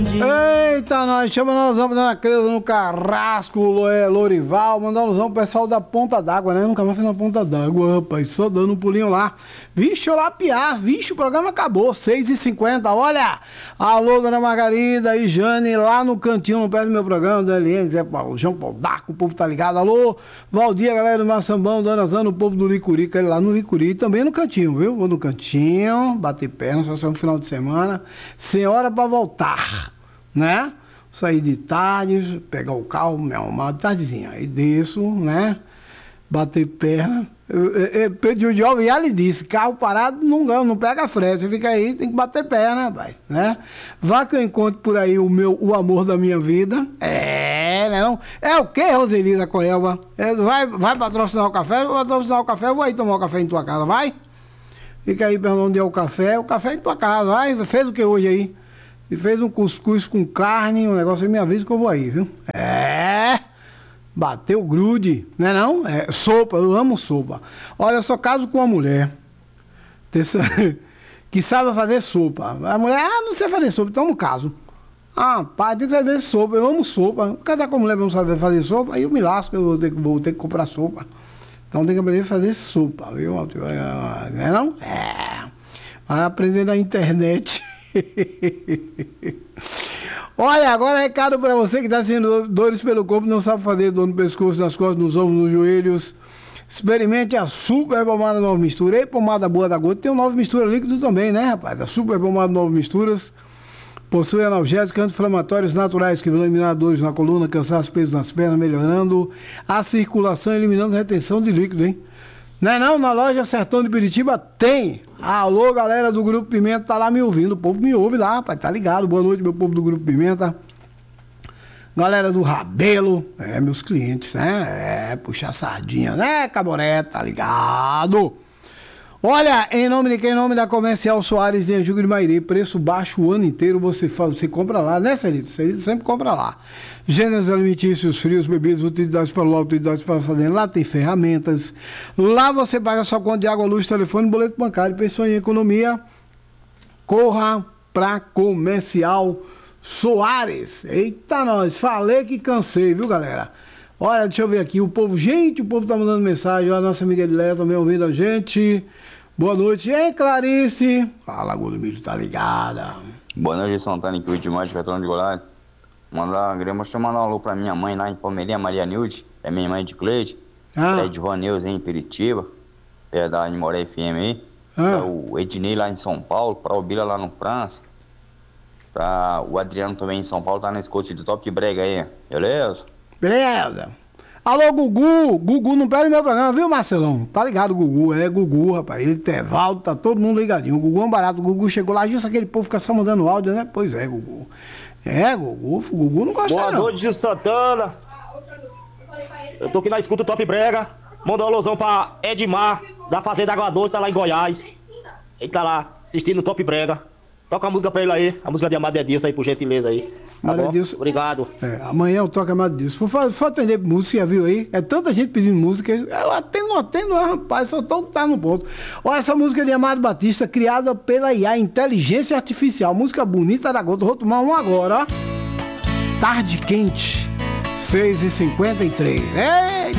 Eita, nós chama nós vamos na Creuza, no Carrasco, Lorival, mandar um pro pessoal da Ponta d'Água, né? Nunca mais fui na Ponta d'Água, rapaz, só dando um pulinho lá. Vixe, eu lá piar, vixe, o programa acabou, 6h50, olha! Alô, dona Margarida e Jane, lá no cantinho, no pé do meu programa, do LN, Zé Paulo, João Paulo Daco, o povo tá ligado, alô, Valdir, galera do Maçambão, Dona Zana, o povo do Licuri, que é lá no Licuri, também no cantinho, viu? Vou no cantinho, bater perna, só no final de semana, sem hora pra voltar, né? Sair de tarde, pegar o carro, me arrumar de tardezinha, aí desço, né? Bater perna. Pediu de jovem, já lhe disse, carro parado não pega frete, você fica aí, tem que bater perna, rapaz, né? Vá que eu encontro por aí o amor da minha vida. Né não? É o que, Roselina Coelba? Vai patrocinar o café? Vou patrocinar o café, eu vou aí tomar o café em tua casa, vai? Fica aí perguntando onde é o café é em tua casa, vai? Fez o que hoje aí? E fez um cuscuz com carne, um negócio aí, me avisa que eu vou aí, viu? Bateu grude, né não? Sopa, eu amo sopa. Olha, eu só caso com uma mulher que sabe fazer sopa. A mulher, não sei fazer sopa, então não caso. Pai, tem que saber sopa, eu amo sopa. Casar com a mulher que não sabe fazer sopa, aí eu me lasco, eu vou ter que comprar sopa. Então tem que aprender a fazer sopa, viu? Não é não? Vai aprender na internet. Olha, agora recado para você que está sentindo dores pelo corpo, não sabe fazer dor no pescoço, nas costas, nos ombros, nos joelhos. Experimente a Super Pomada Nova Mistura. E pomada boa da gota. Tem um Nova Mistura líquido também, né, rapaz? A Super Pomada Nova Misturas possui analgésicos anti-inflamatórios naturais que vão eliminar dores na coluna, cansaço, peso nas pernas, melhorando a circulação e eliminando a retenção de líquido, hein? Não é não? Na loja Sertão de Piritiba tem. Alô, galera do Grupo Pimenta, tá lá me ouvindo. O povo me ouve lá, rapaz, tá ligado. Boa noite, meu povo do Grupo Pimenta. Galera do Rabelo, meus clientes, né? Puxar sardinha, né, Caboré, tá ligado? Olha, em nome de quem? Em nome da Comercial Soares em Jugo de Mairê, preço baixo o ano inteiro, você compra lá, né, Celito? Celito sempre compra lá. Gêneros alimentícios, frios, bebidas, utilidades para o lar, utilidades para fazer. Lá tem ferramentas. Lá você paga sua conta de água, luz, telefone, boleto bancário. Pensou em economia? Corra pra Comercial Soares. Eita, nós, falei que cansei, viu, galera? Olha, deixa eu ver aqui, o povo tá mandando mensagem, a nossa amiga Edilé também ouvindo a gente. Boa noite, hein, Clarice? A Lagoa do Milho tá ligada. Boa noite, Santana, aqui o Edmar de Veterano de Goiás. Deixa eu mandar um alô pra minha mãe lá em Palmeirinha, Maria Nilde, é minha mãe de Cleide. É de Vaneus em Piritiba, perto da Animoré FM aí. Pra o Ednei lá em São Paulo, pra o Bila lá no França. Pra o Adriano também em São Paulo, tá na escuta de Top Brega aí, beleza? Beleza. Alô, Gugu. Gugu não perde meu programa, viu, Marcelão? Tá ligado, Gugu. É Gugu, rapaz. Ele, Tevaldo, tá todo mundo ligadinho. O Gugu é um barato. O Gugu chegou lá, justo aquele povo fica só mandando áudio, né? Pois é, Gugu. Gugu não gosta. Boa noite, Gil Santana. Eu tô aqui na escuta do Top Brega. Manda um alusão pra Edmar, da Fazenda Água Doce, tá lá em Goiás. Ele tá lá assistindo o Top Brega. Toca a música pra ele aí, a música de Amado Edilson aí, por gentileza aí. Tá bom? Obrigado. Amanhã eu toco Amado Edilson. For atender música, viu aí? É tanta gente pedindo música. Eu atendo, rapaz, só tô tá no ponto. Olha essa música de Amado Batista, criada pela IA, Inteligência Artificial. Música bonita da gota. Vou tomar uma agora, ó. Tarde Quente, 6h53. Eita!